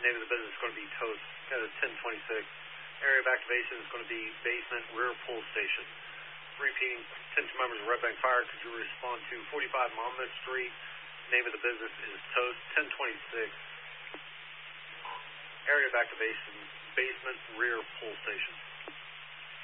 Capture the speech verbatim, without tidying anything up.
Name of the business is going to be Toast, kind of ten twenty-six. Area of activation is going to be basement rear pull station. Repeating, attention members of Red Bank Fire, could you respond to forty-five Monmouth Street? Name of the business is Toast, ten twenty-six. Area of activation, basement rear pull station.